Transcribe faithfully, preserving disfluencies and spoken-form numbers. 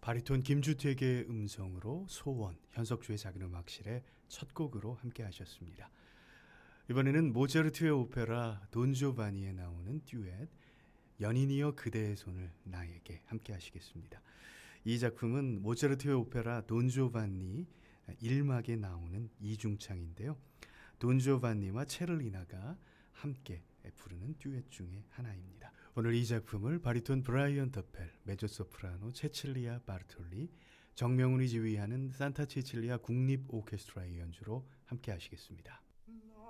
바리톤 김주택의 음성으로 소원, 현석주의 작은음악실의 첫 곡으로 함께 하셨습니다. 이번에는 모차르트의 오페라 돈조바니에 나오는 듀엣 연인이여 그대의 손을 나에게 함께 하시겠습니다. 이 작품은 모차르트의 오페라 돈조바니 일 막에 나오는 이중창인데요. 돈조바니와 체를리나가 함께 부르는 듀엣 중에 하나입니다. 오늘 이 작품을 바리톤 브라이언 더펠, 메조소프라노 체칠리아 바르톨리, 정명훈이 지휘하는 산타 체칠리아 국립 오케스트라의 연주로 함께 하시겠습니다.